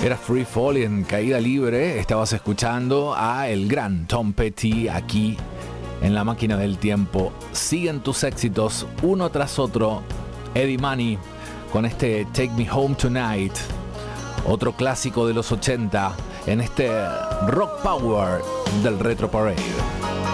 Era Free Fall en caída libre. Estabas escuchando a el gran Tom Petty aquí en La Máquina del Tiempo. Siguen tus éxitos uno tras otro. Eddie Money con este Take Me Home Tonight, otro clásico de los 80 en este Rock Power del Retro Parade.